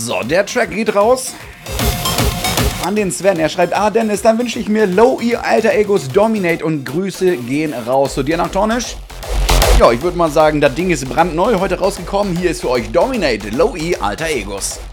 So, der Track geht raus an den Sven. Er schreibt, Dennis, dann wünsche ich mir Low E Alter Egos Dominate und Grüße gehen raus zu dir nach Tornisch. Ja, ich würde mal sagen, das Ding ist brandneu heute rausgekommen. Hier ist für euch Dominate Low E Alter Egos.